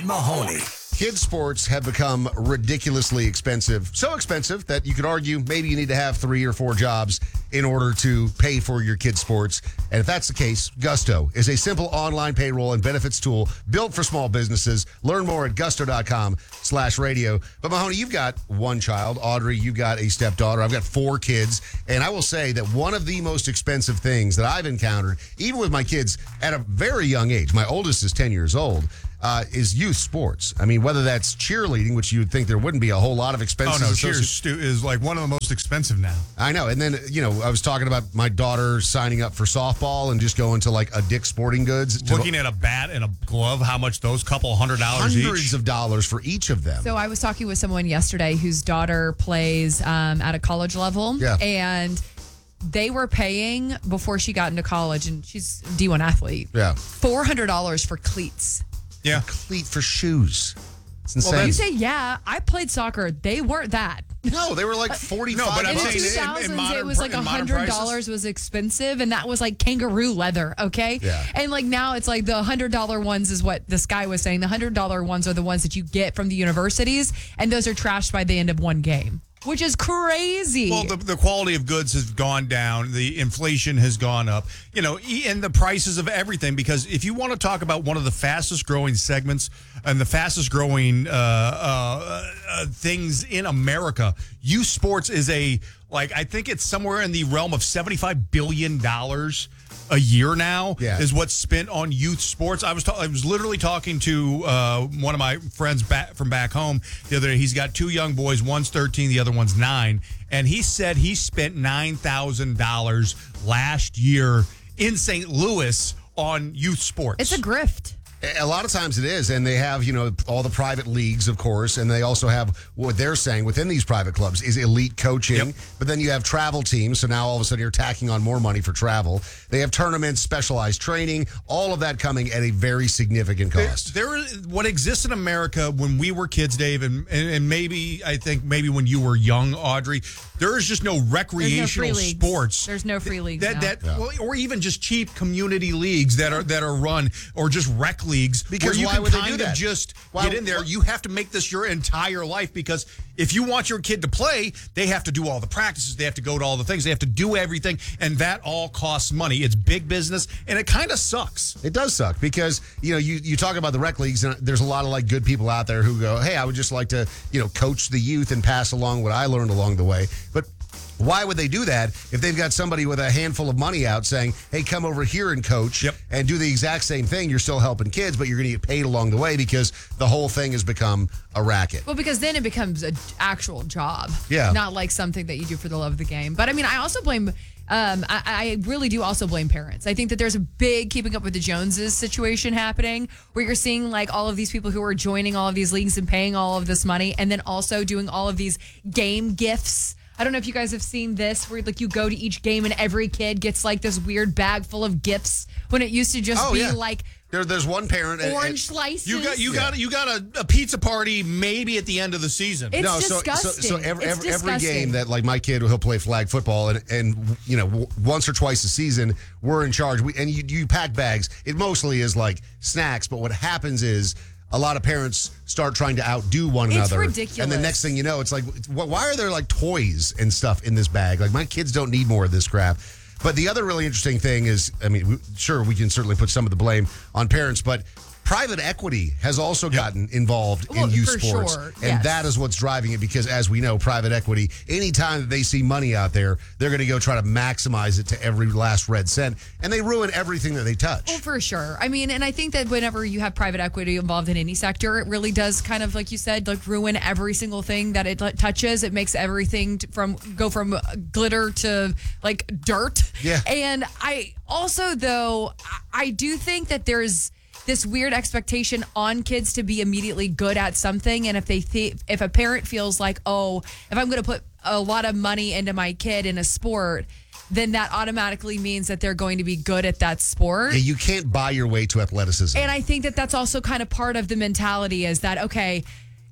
Mahoney. Kids sports have become ridiculously expensive. So expensive that you could argue maybe you need to have 3 or 4 jobs in order to pay for your kids sports. And if that's the case, Gusto is a simple online payroll and benefits tool built for small businesses. Learn more at gusto.com/radio. But Mahoney, you've got one child. Audrey, you've got a stepdaughter. I've got 4 kids. And I will say that one of the most expensive things that I've encountered, even with my kids at a very young age, my oldest is 10 years old, is youth sports. I mean, whether that's cheerleading, which you would think there wouldn't be a whole lot of expenses. Oh, no, cheers is like one of the most expensive now. I know. And then, I was talking about my daughter signing up for softball and just going to like a Dick's Sporting Goods. Looking at a bat and a glove, how much those couple $100 each? Hundreds of dollars for each of them. So I was talking with someone yesterday whose daughter plays at a college level. Yeah. And they were paying, before she got into college, and she's a D1 athlete, Yeah. $400 for cleats. Yeah. Cleat for shoes. It's insane. Well, you say, yeah, I played soccer. They weren't that. No, they were like 45. No, but I'm In the saying 2000s, it was like $100 was expensive, and that was like kangaroo leather, okay? Yeah. And like now it's like the $100 ones is what this guy was saying. The $100 ones are the ones that you get from the universities, and those are trashed by the end of one game, which is crazy. Well, the quality of goods has gone down. The inflation has gone up, and the prices of everything. Because if you want to talk about one of the fastest growing segments and the fastest growing things in America, youth sports is I think it's somewhere in the realm of $75 billion a year now. Yeah. Is what's spent on youth sports. I was literally talking to one of my friends from back home the other day. He's got 2 young boys. One's 13, the other one's 9. And he said he spent $9,000 last year in St. Louis on youth sports. it's a grift. A lot of times it is, and they have, all the private leagues, of course, and they also have what they're saying within these private clubs is elite coaching, Yep. but then you have travel teams, so now all of a sudden you're tacking on more money for travel. They have tournaments, specialized training, all of that coming at a very significant cost. There is what exists in America when we were kids, Dave, and maybe maybe when you were young, Audrey. There is just no recreational sports. There's no free leagues now. Or even just cheap community leagues that are run, or just rec leagues. Because where you why can would they kind do of that? just Why- get in there. You have to make this your entire life, because if you want your kid to play, they have to do all the practices. They have to go to all the things. They have to do everything, and that all costs money. It's big business, and it kind of sucks. It does suck because, you talk about the rec leagues, and there's a lot of good people out there who go, hey, I would just like to, coach the youth and pass along what I learned along the way. But why would they do that if they've got somebody with a handful of money out saying, hey, come over here and coach and do the exact same thing? You're still helping kids, but you're going to get paid along the way because the whole thing has become a racket. Well, because then it becomes an actual job. Yeah. Not like something that you do for the love of the game. But I mean, I also blame, I really do also blame parents. I think that there's a big Keeping Up with the Joneses situation happening where you're seeing all of these people who are joining all of these leagues and paying all of this money and then also doing all of these game gifts. I don't know if you guys have seen this where you go to each game and every kid gets this weird bag full of gifts when it used to just be There's one parent orange slices. You got a pizza party maybe at the end of the season. It's disgusting. So every game that my kid he'll play flag football and once or twice a season we're in charge. You pack bags. It mostly is snacks, but what happens is a lot of parents start trying to outdo one another. It's ridiculous. And the next thing you know, it's why are there toys and stuff in this bag? My kids don't need more of this crap. But the other really interesting thing is, sure, we can certainly put some of the blame on parents, but private equity has also gotten involved in youth sports. Sure, and that is what's driving it because, as we know, private equity, anytime that they see money out there, they're going to go try to maximize it to every last red cent. And they ruin everything that they touch. Well, for sure. And I think that whenever you have private equity involved in any sector, it really does kind of, like you said, ruin every single thing that it touches. It makes everything go from glitter to dirt. Yeah. And I also, though, I do think that there's this weird expectation on kids to be immediately good at something. And if a parent feels if I'm going to put a lot of money into my kid in a sport, then that automatically means that they're going to be good at that sport. Yeah, you can't buy your way to athleticism. And I think that that's also kind of part of the mentality is that, okay,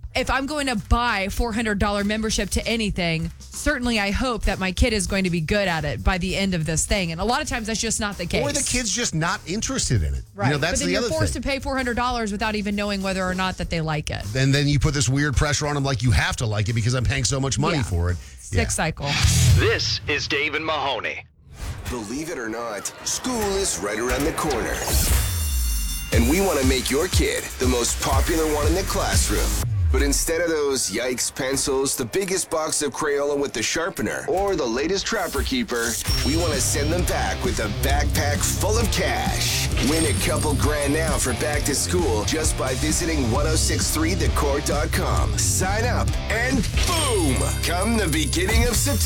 if I'm going to buy $400 membership to anything, certainly I hope that my kid is going to be good at it by the end of this thing. And a lot of times that's just not the case. Or the kid's just not interested in it. Right. That's but then the you're other forced thing. to pay $400 without even knowing whether or not that they like it. And then you put this weird pressure on them like you have to like it because I'm paying so much money Yeah. for it. Sick cycle. This is Dave and Mahoney. Believe it or not, school is right around the corner. And we want to make your kid the most popular one in the classroom. But instead of those yikes pencils, the biggest box of Crayola with the sharpener, or the latest Trapper Keeper, we want to send them back with a backpack full of cash. Win a couple grand now for back to school just by visiting 1063thecourt.com. Sign up and boom! Come the beginning of September.